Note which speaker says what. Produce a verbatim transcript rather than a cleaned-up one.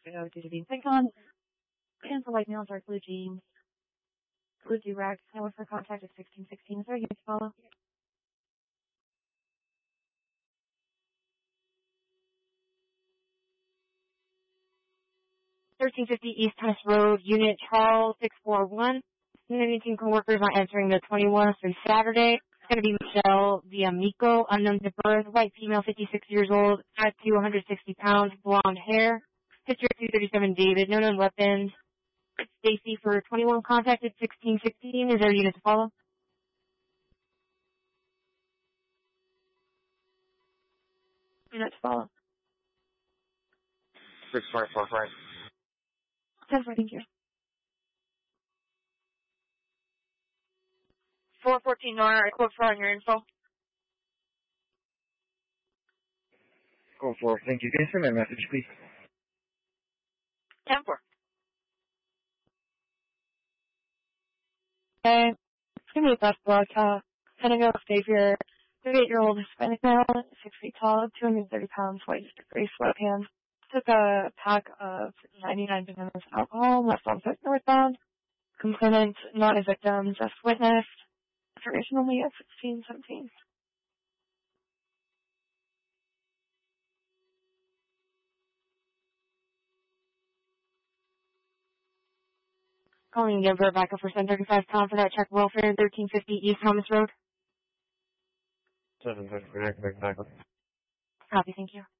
Speaker 1: go due to being sick on. Cancel white nails, dark blue jeans. Blue do-rag. Hour for contact at sixteen sixteen. Is there a unit to follow? thirteen fifty East Tennis Road, Unit Charles six four one. nineteen coworkers are entering the twenty-one through Saturday. It's going to be Michelle D'Amico, unknown to birth, white female, fifty-six years old, five two, one hundred sixty pounds, blonde hair. Picture two thirty-seven David, no known weapons. Stacy for twenty-one contacted sixteen sixteen. Is there a unit to follow? Unit to follow.
Speaker 2: six five four five.
Speaker 1: ten four, thank you. four fourteen Nora, I quote for on your info.
Speaker 2: Go for it. Thank you. Can you send me a message, please?
Speaker 1: ten four. Okay. It's going to be a best broadcast. Senegal Xavier, thirty-eight-year-old Hispanic male, six feet tall, two hundred thirty pounds, white gray sweatpants. Took a pack of ninety-nine bananas alcohol, left on foot northbound. Complainant, not a victim, just witnessed. Information only at sixteen seventeen. Calling Denver back up for seven thirty-five pound for that check welfare, thirteen fifty East Thomas Road.
Speaker 2: seven thirty for Nick, Nick, Nick.
Speaker 1: Copy, thank you.